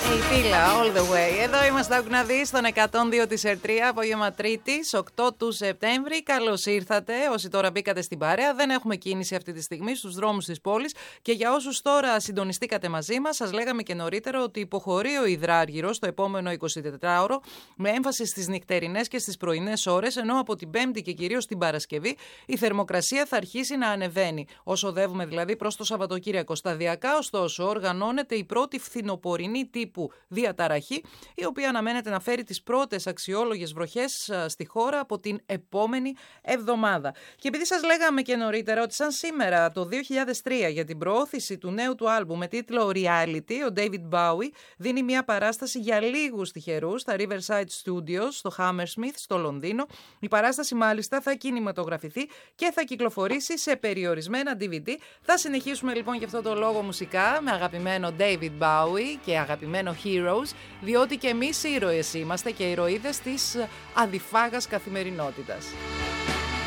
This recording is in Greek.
Η πύλα, all the way. Εδώ είμαστε, άκου να δεις, στον 102 της ΕΡΤΡΙΑ, απόγευμα Τρίτης, 8 του Σεπτέμβρη. Καλώς ήρθατε, όσοι τώρα μπήκατε στην παρέα. Δεν έχουμε κίνηση αυτή τη στιγμή στους δρόμους της πόλης. Και για όσους τώρα συντονιστήκατε μαζί μας, σας λέγαμε και νωρίτερα ότι υποχωρεί ο υδράργυρος το επόμενο 24ωρο, με έμφαση στις νυχτερινές και στις πρωινές ώρες, ενώ από την Πέμπτη και κυρίως την Παρασκευή η θερμοκρασία θα αρχίσει να ανεβαίνει. Όσο οδεύουμε δηλαδή προς το Σαββατοκύριακο. Σταδιακά, ωστόσο, οργανώνεται η πρώτη φθινοπορεινή τύπου διαταραχή, η οποία αναμένεται να φέρει τις πρώτες αξιόλογες βροχές στη χώρα από την επόμενη εβδομάδα. Και επειδή σας λέγαμε και νωρίτερα ότι σαν σήμερα το 2003 για την προώθηση του νέου του άλμπου με τίτλο Reality, ο David Bowie δίνει μια παράσταση για λίγους τυχερούς στα Riverside Studios στο Hammersmith στο Λονδίνο. Η παράσταση μάλιστα θα κινηματογραφηθεί και θα κυκλοφορήσει σε περιορισμένα DVD. Θα συνεχίσουμε λοιπόν για αυτό το λόγο μουσικά με αγαπημένο David Bowie και αγαπημένο Heroes, διότι και εμείς ήρωες είμαστε και ηρωίδες της αδιφάγας καθημερινότητας.